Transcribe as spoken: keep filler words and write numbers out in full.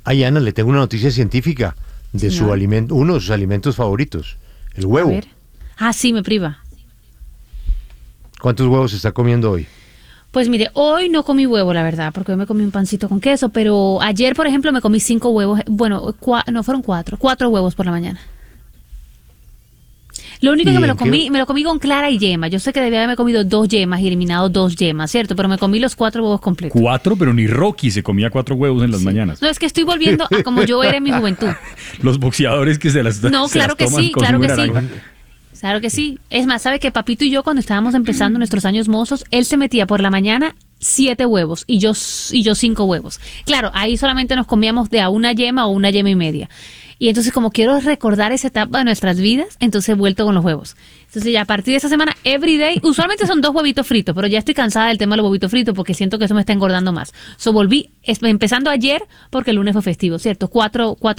Ay, Ana, le tengo una noticia científica de Señor. su alimento, uno de sus alimentos favoritos, el A huevo. ver. Ah, sí, me priva. ¿Cuántos huevos está comiendo hoy? Pues mire, hoy no comí huevo, la verdad, porque hoy me comí un pancito con queso, pero ayer, por ejemplo, me comí cinco huevos, bueno, cua- no, fueron cuatro, cuatro huevos por la mañana. Lo único ¿Y que me lo en qué- comí, me lo comí con clara y yema. Yo sé que debía haberme comido dos yemas y eliminado dos yemas, ¿cierto? Pero me comí los cuatro huevos completos. Cuatro, pero ni Rocky se comía cuatro huevos en las mañanas. No, es que estoy volviendo a como yo era en mi juventud. Los boxeadores que se las No, se claro las que toman sí, con claro zumo que de sí. naranja. Claro que sí. Es más, ¿sabe que Papito y yo cuando estábamos empezando nuestros años mozos, él se metía por la mañana siete huevos y yo y yo cinco huevos? Claro, ahí solamente nos comíamos de a una yema o una yema y media. Y entonces, como quiero recordar esa etapa de nuestras vidas, entonces he vuelto con los huevos. Entonces ya a partir de esta semana, everyday, usualmente son dos huevitos fritos, pero ya estoy cansada del tema de los huevitos fritos porque siento que eso me está engordando más. So volví, es- empezando ayer, porque el lunes fue festivo, ¿cierto? Cuatro, cuatro